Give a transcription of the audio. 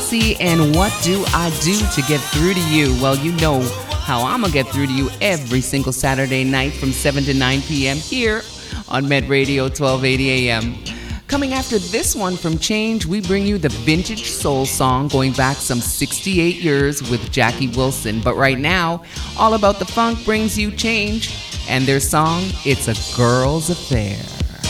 Rossi and What Do I Do to Get Through to You? Well, you know how I'm going to get through to you every single Saturday night from 7 to 9 p.m. here on Med Radio 1280 AM. Coming after this one from Change, we bring you the vintage soul song going back some 68 years with Jackie Wilson. But right now, All About the Funk brings you Change and their song, It's a Girl's Affair.